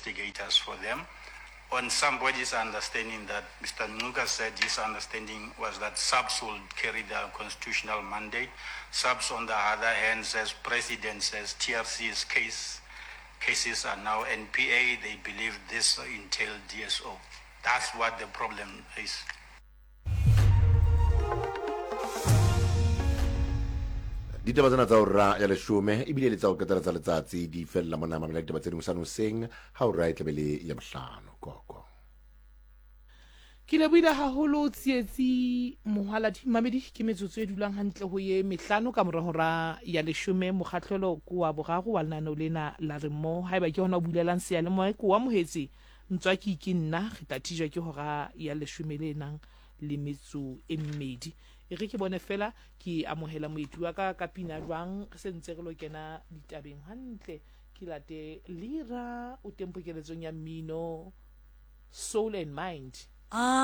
investigators for them. On somebody's understanding that Mr. Nuka said his understanding was that SAPS will carry the constitutional mandate. SAPS, on the other hand, says President says TRC's cases are now NPA. They believe this entails DSO. That's what the problem is. Ditaba tsena tsa ora ya leshome ebile le tsa o qetela tsa letsatsi di fella mona mamela ditaba tse dingwe seng ha o right lebele ya mahlano koko ke lebohile haholo tsietsi mohaladi mamedi ke metsotso e dulang hantle ho ye mehlano ka morahora ya leshome mokgahlelo ko wa boraro wa lenano lena la remo haeba ke hona o bulelang se ya le moe ko wa mohetse ntswaki ke nna re tatijwa ke hora ya leshome le nang le metso e mmedi e re ke bone fela ke amohela moeti wa ka pina jwang re sentse re lo kena ditabeng hantle ke late lira o tempokeletsong ya mmino Soul and Mind